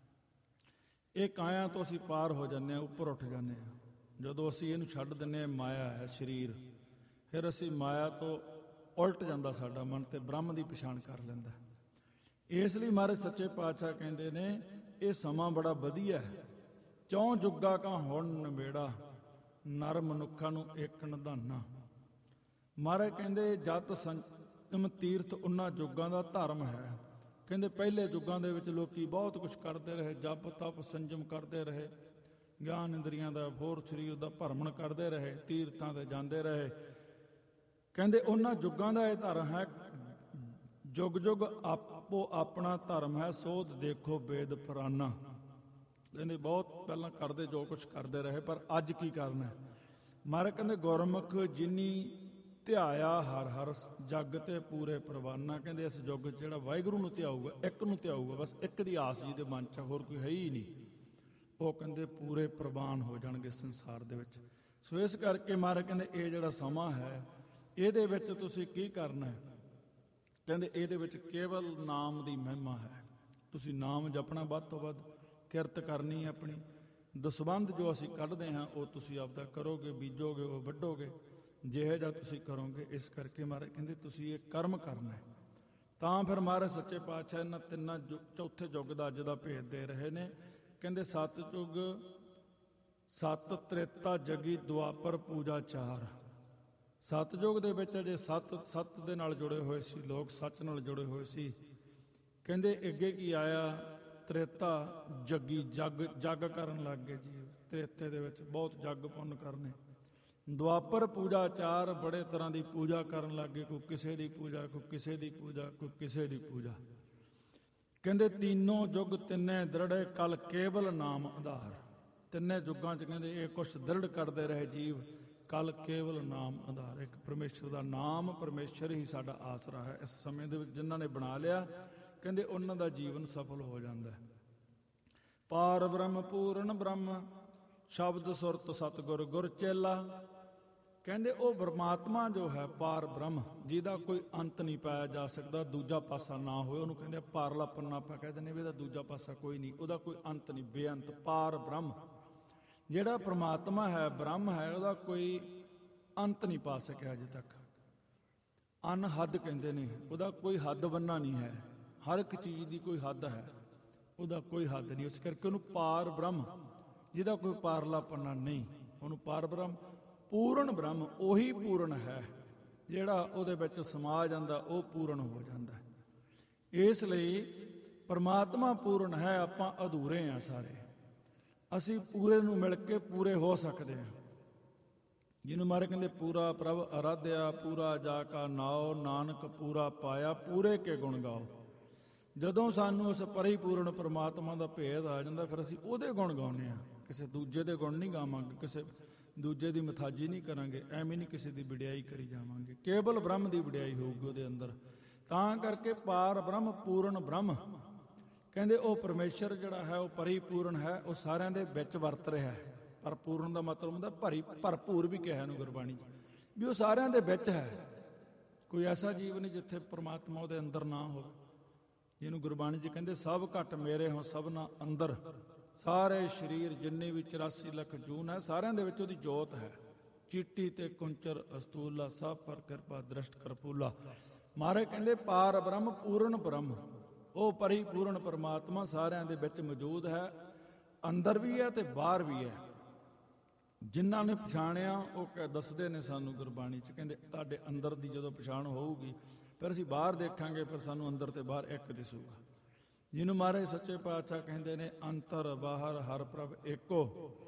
ਇਹ ਕਾਇਆ ਤੋਂ ਅਸੀਂ ਪਾਰ ਹੋ ਜਾਂਦੇ ਹਾਂ, ਉੱਪਰ ਉੱਠ ਜਾਂਦੇ ਹਾਂ। ਜਦੋਂ ਅਸੀਂ ਇਹਨੂੰ ਛੱਡ ਦਿੰਦੇ ਹਾਂ, ਮਾਇਆ ਹੈ ਸਰੀਰ, ਫਿਰ ਅਸੀਂ ਮਾਇਆ ਤੋਂ ਉਲਟ ਜਾਂਦਾ ਸਾਡਾ ਮਨ ਤੇ ਬ੍ਰਹਮ ਦੀ ਪਛਾਣ ਕਰ ਲੈਂਦਾ। ਇਸ ਲਈ ਮਹਾਰਾਜ ਸੱਚੇ ਪਾਤਸ਼ਾਹ ਕਹਿੰਦੇ ਨੇ ਇਹ ਸਮਾਂ ਬੜਾ ਵਧੀਆ ਹੈ। ਚੌਂ ਜੁੱਗਾ ਕਾ ਹੁਣ ਨਵੇੜਾ, ਨਰ ਮਨੁੱਖਾਂ ਨੂੰ ਇੱਕ ਨਿਧਾਨਾ। ਮਹਾਰਾਜ ਕਹਿੰਦੇ ਜਤ ਸੰਜਮ ਤੀਰਥ ਉਹਨਾਂ ਜੁੱਗਾਂ ਦਾ ਧਰਮ ਹੈ। ਕਹਿੰਦੇ ਪਹਿਲੇ ਯੁੱਗਾਂ ਦੇ ਵਿੱਚ ਲੋਕੀ ਬਹੁਤ ਕੁਝ ਕਰਦੇ ਰਹੇ, ਜਪ ਤਪ ਸੰਜਮ ਕਰਦੇ ਰਹੇ, ਗਿਆਨ ਇੰਦਰੀਆਂ ਦਾ ਹੋਰ ਸਰੀਰ ਦਾ ਭਰਮਣ ਕਰਦੇ ਰਹੇ, ਤੀਰਥਾਂ ਤੇ ਜਾਂਦੇ ਰਹੇ। ਕਹਿੰਦੇ ਉਹਨਾਂ ਯੁੱਗਾਂ ਦਾ ਇਹ ਧਰਮ ਹੈ। ਜੁਗ ਜੁਗ ਆਪੋ ਆਪਣਾ ਧਰਮ ਹੈ, ਸੋਧ ਦੇਖੋ ਵੇਦ ਪੁਰਾਨਾ। ਕਹਿੰਦੇ ਬਹੁਤ ਪਹਿਲਾਂ ਕਰਦੇ ਜੋ ਕੁਝ ਕਰਦੇ ਰਹੇ, ਪਰ ਅੱਜ ਕੀ ਕਰਨਾ। ਮਹਾਰਾਜ ਕਹਿੰਦੇ ਗੁਰਮੁਖ ਜਿਨੀ ਧਿਆਇਆ ਹਰ ਹਰ, ਜਗ ਤੇ ਪੂਰੇ ਪ੍ਰਵਾਨਾ। ਕਹਿੰਦੇ ਇਸ ਯੁੱਗ 'ਚ ਜਿਹੜਾ ਵਾਹਿਗੁਰੂ ਨੂੰ ਧਿਆਊਗਾ, ਇੱਕ ਨੂੰ ਧਿਆਊਗਾ, ਬਸ ਇੱਕ ਦੀ ਆਸ ਜਿਹਦੇ ਮਨ 'ਚ, ਹੋਰ ਕੋਈ ਹੈ ਹੀ ਨਹੀਂ, ਉਹ ਕਹਿੰਦੇ ਪੂਰੇ ਪ੍ਰਵਾਨ ਹੋ ਜਾਣਗੇ ਸੰਸਾਰ ਦੇ ਵਿੱਚ। ਸੋ ਇਸ ਕਰਕੇ ਮਹਾਰਾਜ ਕਹਿੰਦੇ ਇਹ ਜਿਹੜਾ ਸਮਾਂ ਹੈ, ਇਹਦੇ ਵਿੱਚ ਤੁਸੀਂ ਕੀ ਕਰਨਾ ਹੈ। ਕਹਿੰਦੇ ਇਹਦੇ ਵਿੱਚ ਕੇਵਲ ਨਾਮ ਦੀ ਮਹਿਮਾ ਹੈ। ਤੁਸੀਂ ਨਾਮ ਜਪਣਾ, ਵੱਧ ਤੋਂ ਵੱਧ ਕਿਰਤ ਕਰਨੀ ਆਪਣੀ। ਦਸਵੰਧ ਜੋ ਅਸੀਂ ਕੱਢਦੇ ਹਾਂ ਉਹ ਤੁਸੀਂ ਆਪਦਾ ਕਰੋਗੇ, ਬੀਜੋਗੇ, ਉਹ ਵੱਢੋਗੇ, ਜਿਹੋ ਜਿਹਾ ਤੁਸੀਂ ਕਰੋਗੇ। ਇਸ ਕਰਕੇ ਮਹਾਰਾਜ ਕਹਿੰਦੇ ਤੁਸੀਂ ਇਹ ਕਰਮ ਕਰਨਾ ਹੈ। ਤਾਂ ਫਿਰ ਮਹਾਰਾਜ ਸੱਚੇ ਪਾਤਸ਼ਾਹ ਇਹਨਾਂ ਤਿੰਨਾਂ ਚੌਥੇ ਯੁੱਗ ਦਾ ਅੱਜ ਦਾ ਭੇਦ ਦੇ ਰਹੇ ਨੇ। ਕਹਿੰਦੇ ਸਤ ਯੁੱਗ, ਸਤ ਤ੍ਰੇਤਾ ਜਗੀ ਦੁਆਪਰ ਪੂਜਾ ਚਾਰ। ਸਤਯੁਗ ਦੇ ਵਿੱਚ ਅਜੇ ਸਤ ਦੇ ਨਾਲ ਜੁੜੇ ਹੋਏ ਸੀ ਲੋਕ, ਸੱਚ ਨਾਲ ਜੁੜੇ ਹੋਏ ਸੀ। ਕਹਿੰਦੇ ਅੱਗੇ ਕੀ ਆਇਆ? ਤ੍ਰੇਤਾ ਜੱਗੀ, ਜੱਗ ਕਰਨ ਲੱਗ ਗਏ ਜੀ। ਤ੍ਰੇਤੇ ਦੇ ਵਿੱਚ ਬਹੁਤ ਜੱਗ ਪੁੰਨ ਕਰਨੇ। ਦੁਆਪਰ ਪੂਜਾ ਚਾਰ, ਬੜੇ ਤਰ੍ਹਾਂ ਦੀ ਪੂਜਾ ਕਰਨ ਲੱਗ ਗਏ। ਕੋਈ ਕਿਸੇ ਦੀ ਪੂਜਾ, ਕੋਈ ਕਿਸੇ ਦੀ ਪੂਜਾ, ਕੋਈ ਕਿਸੇ ਦੀ ਪੂਜਾ। ਕਹਿੰਦੇ ਤੀਨੋਂ ਯੁੱਗ ਤਿੰਨੇ ਦ੍ਰਿੜੇ, ਕਲ ਕੇਵਲ ਨਾਮ ਆਧਾਰ। ਤਿੰਨੇ ਯੁੱਗਾਂ 'ਚ ਕਹਿੰਦੇ ਇਹ ਕੁਛ ਦ੍ਰਿੜ ਕਰਦੇ ਰਹੇ ਜੀਵ, ਕਲ ਕੇਵਲ ਨਾਮ ਆਧਾਰ। ਇੱਕ ਪਰਮੇਸ਼ਰ ਦਾ ਨਾਮ, ਪਰਮੇਸ਼ਰ ਹੀ ਸਾਡਾ ਆਸਰਾ ਹੈ। ਇਸ ਸਮੇਂ ਦੇ ਵਿੱਚ ਜਿਨ੍ਹਾਂ ਨੇ ਬਣਾ ਲਿਆ, ਕਹਿੰਦੇ ਉਹਨਾਂ ਦਾ ਜੀਵਨ ਸਫਲ ਹੋ ਜਾਂਦਾ ਹੈ। ਪਾਰ ਬ੍ਰਹਮ ਪੂਰਨ ਬ੍ਰਹਮ, ਸ਼ਬਦ ਸੁਰਤ ਸਤਿਗੁਰ ਗੁਰ ਚੇਲਾ। ਕਹਿੰਦੇ ਉਹ ਪਰਮਾਤਮਾ ਜੋ ਹੈ ਪਾਰ ਬ੍ਰਹਮ, ਜਿਹਦਾ ਕੋਈ ਅੰਤ ਨਹੀਂ ਪਾਇਆ ਜਾ ਸਕਦਾ, ਦੂਜਾ ਪਾਸਾ ਨਾ ਹੋਏ, ਉਹਨੂੰ ਕਹਿੰਦੇ ਪਾਰਲਾ ਪੰਨਾ ਆਪਾਂ ਕਹਿ ਦਿੰਦੇ ਵੀ ਇਹਦਾ ਦੂਜਾ ਪਾਸਾ ਕੋਈ ਨਹੀਂ, ਉਹਦਾ ਕੋਈ ਅੰਤ ਨਹੀਂ, ਬੇਅੰਤ ਪਾਰ ਬ੍ਰਹਮ। ਜਿਹੜਾ ਪਰਮਾਤਮਾ ਹੈ, ਬ੍ਰਹਮ ਹੈ, ਉਹਦਾ ਕੋਈ ਅੰਤ ਨਹੀਂ ਪਾ ਸਕਿਆ ਅਜੇ ਤੱਕ। ਅਨਹੱਦ ਕਹਿੰਦੇ ਨੇ, ਉਹਦਾ ਕੋਈ ਹੱਦ ਬੰਨਾ ਨਹੀਂ ਹੈ, ਹਰ ਇੱਕ ਚੀਜ਼ ਦੀ ਕੋਈ ਹੱਦ ਹੈ, ਉਹਦਾ ਕੋਈ ਹੱਦ ਨਹੀਂ। ਉਸ ਕਰਕੇ ਉਹਨੂੰ ਪਾਰ ਬ੍ਰਹਮ, ਜਿਹਦਾ ਕੋਈ ਪਾਰਲਾ ਪੰਨਾ ਨਹੀਂ, ਉਹਨੂੰ ਪਾਰ ਬ੍ਰਹਮ। ਪੂਰਨ ਬ੍ਰਹਮ ਉਹੀ ਪੂਰਨ ਹੈ, ਜਿਹੜਾ ਉਹਦੇ ਵਿੱਚ ਸਮਾ ਜਾਂਦਾ ਉਹ ਪੂਰਨ ਹੋ ਜਾਂਦਾ। ਇਸ ਲਈ ਪਰਮਾਤਮਾ ਪੂਰਨ ਹੈ, ਆਪਾਂ ਅਧੂਰੇ ਹਾਂ ਸਾਰੇ। ਅਸੀਂ ਪੂਰੇ ਨੂੰ ਮਿਲ ਕੇ ਪੂਰੇ ਹੋ ਸਕਦੇ ਹਾਂ। ਜਿਹਨੂੰ ਮਾਰੇ ਕਹਿੰਦੇ ਪੂਰਾ ਪ੍ਰਭ ਅਰਾਧਿਆ, ਪੂਰਾ ਜਾ ਕਾ ਨਾਉ, ਨਾਨਕ ਪੂਰਾ ਪਾਇਆ, ਪੂਰੇ ਕੇ ਗੁਣ ਗਾਓ। ਜਦੋਂ ਸਾਨੂੰ ਉਸ ਪਰਿਪੂਰਨ ਪਰਮਾਤਮਾ ਦਾ ਭੇਦ ਆ ਜਾਂਦਾ, ਫਿਰ ਅਸੀਂ ਉਹਦੇ ਗੁਣ ਗਾਉਂਦੇ ਹਾਂ, ਕਿਸੇ ਦੂਜੇ ਦੇ ਗੁਣ ਨਹੀਂ ਗਾਵਾਂਗੇ, ਕਿਸੇ ਦੂਜੇ ਦੀ ਮਥਾਜੀ ਨਹੀਂ ਕਰਾਂਗੇ, ਐਵੇਂ ਨਹੀਂ ਕਿਸੇ ਦੀ ਵਡਿਆਈ ਕਰੀ ਜਾਵਾਂਗੇ, ਕੇਵਲ ਬ੍ਰਹਮ ਦੀ ਵਡਿਆਈ ਹੋਊਗੀ ਉਹਦੇ ਅੰਦਰ। ਤਾਂ ਕਰਕੇ ਪਾਰ ਬ੍ਰਹਮ, ਪੂਰਨ ਬ੍ਰਹਮ ਕਹਿੰਦੇ ਉਹ ਪਰਮੇਸ਼ਰ ਜਿਹੜਾ ਹੈ ਉਹ ਪਰਿਪੂਰਨ ਹੈ, ਉਹ ਸਾਰਿਆਂ ਦੇ ਵਿੱਚ ਵਰਤ ਰਿਹਾ ਹੈ। ਪਰ ਪੂਰਨ ਦਾ ਮਤਲਬ ਹੁੰਦਾ ਭਰਪੂਰ ਵੀ ਕਿਹਾ ਇਹਨੂੰ ਗੁਰਬਾਣੀ 'ਚ, ਵੀ ਉਹ ਸਾਰਿਆਂ ਦੇ ਵਿੱਚ ਹੈ। ਕੋਈ ਐਸਾ ਜੀਵ ਨਹੀਂ ਜਿੱਥੇ ਪਰਮਾਤਮਾ ਉਹਦੇ ਅੰਦਰ ਨਾ ਹੋਵੇ। ਜਿਹਨੂੰ ਗੁਰਬਾਣੀ 'ਚ ਕਹਿੰਦੇ ਸਭ ਘਟ ਮੇਰੇ ਹੋ ਸਭਨਾ ਅੰਦਰ, ਸਾਰੇ ਸਰੀਰ ਜਿੰਨੇ ਵੀ 84 ਲੱਖ ਜੂਨ ਹੈ, ਸਾਰਿਆਂ ਦੇ ਵਿੱਚ ਉਹਦੀ ਜੋਤ ਹੈ। ਚੀਟੀ ਤੇ ਕੁੰਚਰ ਅਸਤੂਲਾ, ਸਭ ਪਰ ਕਿਰਪਾ ਦ੍ਰਿਸ਼ਟ ਕਰਪੂਲਾ। ਮਹਾਰਾਜ ਕਹਿੰਦੇ ਪਾਰ ਬ੍ਰਹਮ, ਪੂਰਨ ਬ੍ਰਹਮ, ਉਹ ਪਰਿਪੂਰਨ ਪਰਮਾਤਮਾ ਸਾਰਿਆਂ ਦੇ ਵਿੱਚ ਮੌਜੂਦ ਹੈ, ਅੰਦਰ ਵੀ ਹੈ ਤੇ ਬਾਹਰ ਵੀ ਹੈ। ਜਿਨ੍ਹਾਂ ਨੇ ਪਛਾਣਿਆ ਉਹ ਦੱਸਦੇ ਨੇ ਸਾਨੂੰ ਗੁਰਬਾਣੀ 'ਚ, ਕਹਿੰਦੇ ਤੁਹਾਡੇ ਅੰਦਰ ਦੀ ਜਦੋਂ ਪਛਾਣ ਹੋਊਗੀ ਫਿਰ ਅਸੀਂ ਬਾਹਰ ਦੇਖਾਂਗੇ, ਫਿਰ ਸਾਨੂੰ ਅੰਦਰ ਤੇ ਬਾਹਰ ਇੱਕ ਦਿਸੂਗਾ। ਜਿਹਨੂੰ ਮਹਾਰਾਜ ਸੱਚੇ ਪਾਤਸ਼ਾਹ ਕਹਿੰਦੇ ਨੇ ਅੰਤਰ ਬਾਹਰ ਹਰ ਪ੍ਰਭ ਏਕੋ,